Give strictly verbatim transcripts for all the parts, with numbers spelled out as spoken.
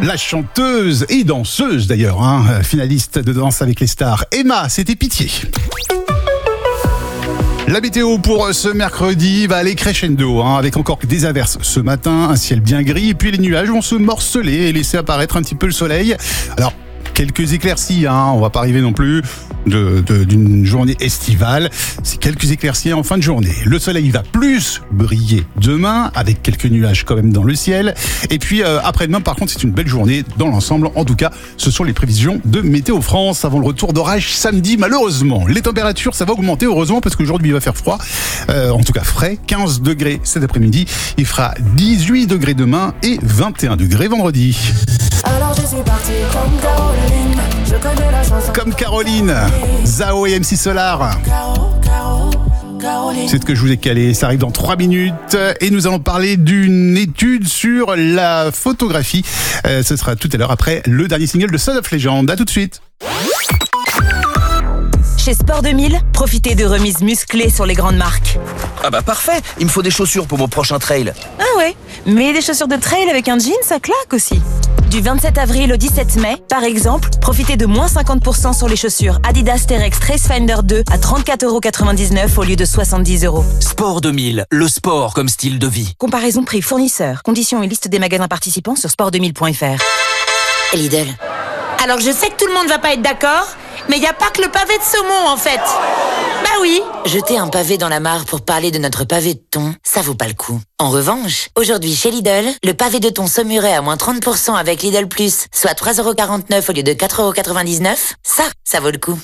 La chanteuse et danseuse d'ailleurs, hein, finaliste de Danse avec les stars, Emma, c'était Pitié. La météo pour ce mercredi va aller crescendo, hein, avec encore des averses ce matin, un ciel bien gris, et puis les nuages vont se morceler et laisser apparaître un petit peu le soleil. Alors, quelques éclaircies, hein, on va pas arriver non plus de, de, d'une journée estivale. C'est quelques éclaircies en fin de journée. Le soleil va plus briller demain, avec quelques nuages quand même dans le ciel. Et puis euh, après-demain, par contre, c'est une belle journée dans l'ensemble. En tout cas, ce sont les prévisions de Météo France avant le retour d'orage samedi, malheureusement. Les températures, ça va augmenter, heureusement, parce qu'aujourd'hui, il va faire froid. Euh, en tout cas, frais. quinze degrés cet après-midi. Il fera dix-huit degrés demain et vingt et un degrés vendredi. Alors je suis parti comme Caroline. Je connais la chanson. Comme Caroline, Zao et M C Solar. Caro, Caro, Caroline. C'est ce que je vous ai calé, ça arrive dans trois minutes et nous allons parler d'une étude sur la photographie. Euh, ce sera tout à l'heure après le dernier single de Son of Legend. À tout de suite. Chez Sport deux mille, profitez de remises musclées sur les grandes marques. Ah bah parfait, il me faut des chaussures pour mon prochain trail. Ah ouais, mais des chaussures de trail avec un jean, ça claque aussi. Du vingt-sept avril au dix-sept mai, par exemple, profitez de moins cinquante pour cent sur les chaussures Adidas T-Rex Tracefinder deux à trente-quatre euros quatre-vingt-dix-neuf au lieu de soixante-dix euros. Sport deux mille, le sport comme style de vie. Comparaison prix fournisseur. Conditions et liste des magasins participants sur sport deux mille point f r. Lidl. Alors je sais que tout le monde va pas être d'accord, mais il n'y a pas que le pavé de saumon en fait. Bah oui. Jeter un pavé dans la mare pour parler de notre pavé de thon, ça vaut pas le coup. En revanche, aujourd'hui chez Lidl, le pavé de thon saumuret à moins trente pour cent avec Lidl Plus, soit trois euros quarante-neuf au lieu de quatre euros quatre-vingt-dix-neuf, ça, ça vaut le coup.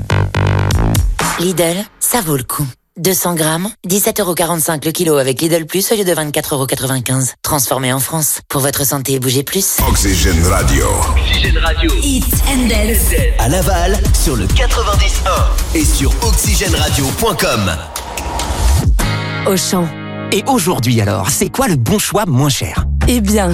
Lidl, ça vaut le coup. deux cents grammes, dix-sept euros quarante-cinq le kilo avec Lidl Plus au lieu de vingt-quatre euros quatre-vingt-quinze. Transformé en France. Pour votre santé, bougez plus. Oxygène Radio. Oxygène Radio. Hits and Dance. À Laval, sur le quatre-vingt-dix un et sur oxygène radio point com. Auchan. Et aujourd'hui alors, c'est quoi le bon choix moins cher ? Eh bien,